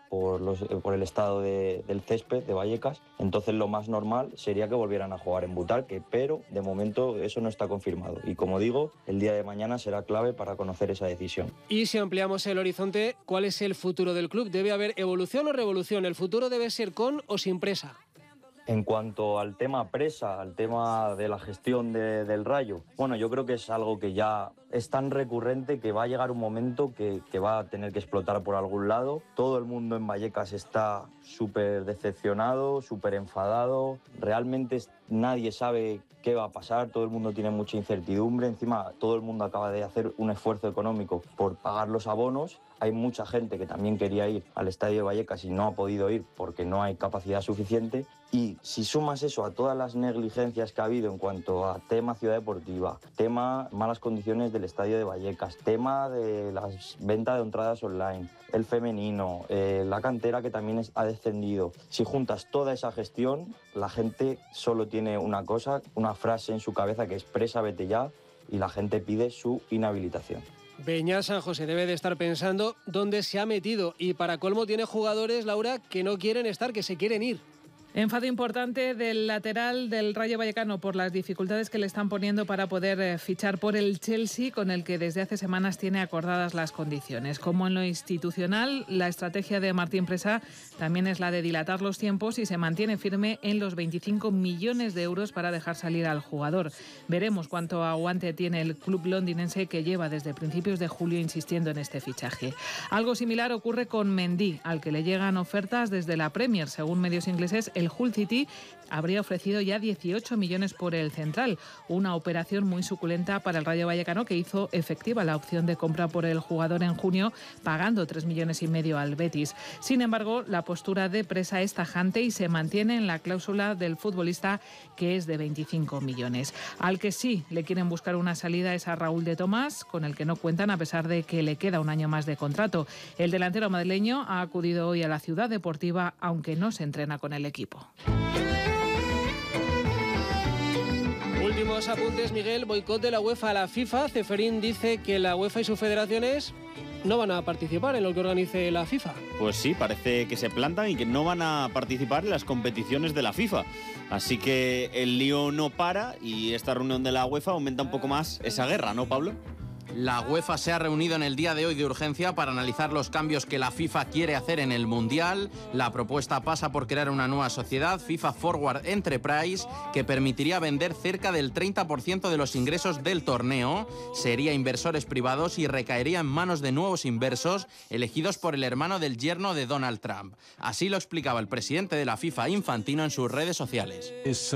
por el estado del césped de Vallecas. Entonces lo más normal sería que volvieran a jugar en Butarque, pero de momento eso no está confirmado. Y como digo, el día de mañana será clave para conocer esa decisión. Y si ampliamos el horizonte, ¿cuál es el futuro del club? ¿Debe haber evolución o revolución? ¿El futuro debe ser con o sin Presa? En cuanto al tema Presa, al tema de la gestión del Rayo, bueno, yo creo que es algo que ya es tan recurrente que va a llegar un momento que va a tener que explotar por algún lado. Todo el mundo en Vallecas está súper decepcionado, súper enfadado. Realmente nadie sabe qué va a pasar, todo el mundo tiene mucha incertidumbre. Encima, todo el mundo acaba de hacer un esfuerzo económico por pagar los abonos. Hay mucha gente que también quería ir al estadio de Vallecas y no ha podido ir porque no hay capacidad suficiente. Y si sumas eso a todas las negligencias que ha habido en cuanto a tema ciudad deportiva, tema malas condiciones del estadio de Vallecas, tema de las ventas de entradas online, el femenino, la cantera que también ha descendido. Si juntas toda esa gestión, la gente solo tiene una cosa, una frase en su cabeza que es Presa, vete ya, y la gente pide su inhabilitación. Beñat San José debe de estar pensando dónde se ha metido y para colmo tiene jugadores, Laura, que no quieren estar, que se quieren ir. Enfado importante del lateral del Rayo Vallecano por las dificultades que le están poniendo para poder fichar por el Chelsea, con el que desde hace semanas tiene acordadas las condiciones. Como en lo institucional, la estrategia de Martín Presa también es la de dilatar los tiempos y se mantiene firme en los 25 millones de euros para dejar salir al jugador. Veremos cuánto aguante tiene el club londinense, que lleva desde principios de julio insistiendo en este fichaje. Algo similar ocurre con Mendy, al que le llegan ofertas desde la Premier. Según medios ingleses, el Hull City habría ofrecido ya 18 millones por el central, una operación muy suculenta para el Rayo Vallecano, que hizo efectiva la opción de compra por el jugador en junio, pagando 3,5 millones al Betis. Sin embargo, la postura de Presa es tajante y se mantiene en la cláusula del futbolista, que es de 25 millones. Al que sí le quieren buscar una salida es a Raúl de Tomás, con el que no cuentan a pesar de que le queda un año más de contrato. El delantero madrileño ha acudido hoy a la Ciudad Deportiva, aunque no se entrena con el equipo. Últimos apuntes, Miguel. Boicot de la UEFA a la FIFA. Ceferín dice que la UEFA y sus federaciones no van a participar en lo que organice la FIFA. Pues sí, parece que se plantan y que no van a participar en las competiciones de la FIFA. Así que el lío no para y esta reunión de la UEFA aumenta un poco más esa guerra, ¿no, Pablo? La UEFA se ha reunido en el día de hoy de urgencia para analizar los cambios que la FIFA quiere hacer en el Mundial. La propuesta pasa por crear una nueva sociedad, FIFA Forward Enterprise, que permitiría vender cerca del 30% de los ingresos del torneo. Sería inversores privados y recaería en manos de nuevos inversos elegidos por el hermano del yerno de Donald Trump. Así lo explicaba el presidente de la FIFA, Infantino, en sus redes sociales. Es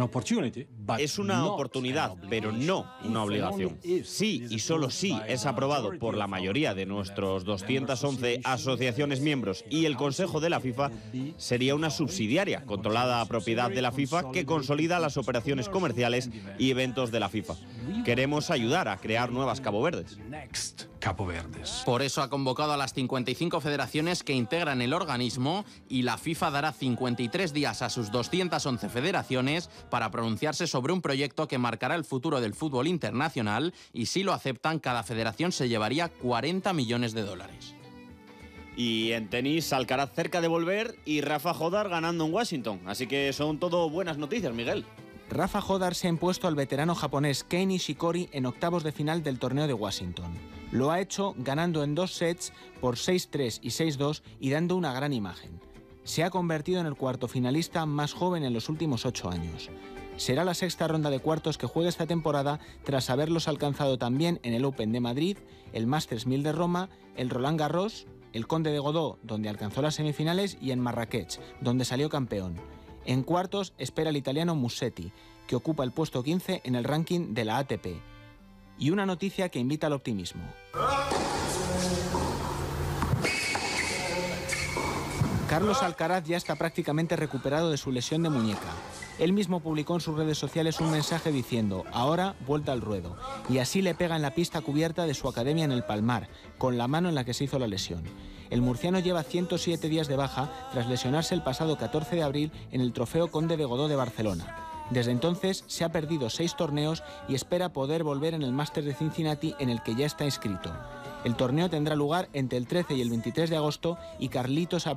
una oportunidad, pero no una obligación. Sí, y solo sí es aprobado por la mayoría de nuestros 211 asociaciones miembros y el Consejo de la FIFA, sería una subsidiaria controlada a propiedad de la FIFA que consolida las operaciones comerciales y eventos de la FIFA. Queremos ayudar a crear nuevas Cabo Verdes. Por eso ha convocado a las 55 federaciones que integran el organismo y la FIFA dará 53 días a sus 211 federaciones para pronunciarse sobre un proyecto que marcará el futuro del fútbol internacional, y si lo aceptan, cada federación se llevaría 40 millones de dólares. Y en tenis, Alcaraz cerca de volver y Rafa Jodar ganando en Washington. Así que son todo buenas noticias, Miguel. Rafa Jodar se ha impuesto al veterano japonés Kei Nishikori en octavos de final del torneo de Washington. Lo ha hecho ganando en 2 sets por 6-3 y 6-2 y dando una gran imagen. Se ha convertido en el cuarto finalista más joven en los últimos 8 años. Será la 6ª ronda de cuartos que juega esta temporada, tras haberlos alcanzado también en el Open de Madrid, el Masters 1000 de Roma, el Roland Garros, el Conde de Godó, donde alcanzó las semifinales, y en Marrakech, donde salió campeón. En cuartos espera el italiano Musetti, que ocupa el puesto 15 en el ranking de la ATP. Y una noticia que invita al optimismo. Carlos Alcaraz ya está prácticamente recuperado de su lesión de muñeca. Él mismo publicó en sus redes sociales un mensaje diciendo: ahora vuelta al ruedo. Y así le pega en la pista cubierta de su academia en el Palmar, con la mano en la que se hizo la lesión. El murciano lleva 107 días de baja tras lesionarse el pasado 14 de abril en el Trofeo Conde de Godó de Barcelona. Desde entonces se ha perdido 6 torneos y espera poder volver en el Masters de Cincinnati, en el que ya está inscrito. El torneo tendrá lugar entre el 13 y el 23 de agosto y Carlitos